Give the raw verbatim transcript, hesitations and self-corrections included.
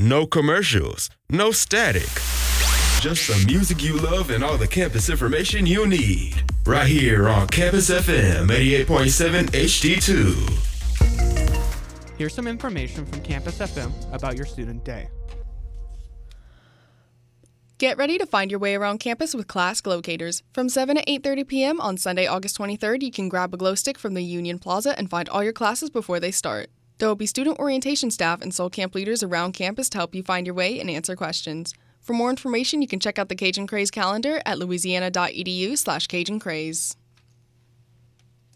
No commercials, no static. Just the music you love and all the campus information you need. Right here on Campus F M eighty-eight point seven H D two. Here's some information from Campus F M about your student day. Get ready to find your way around campus with Class Glowcators. From seven to eight thirty p.m. on Sunday, August twenty-third, you can grab a glow stick from the Union Plaza and find all your classes before they start. There will be student orientation staff and soul camp leaders around campus to help you find your way and answer questions. For more information, you can check out the Cajun Craze calendar at louisiana.edu slash Cajun Craze.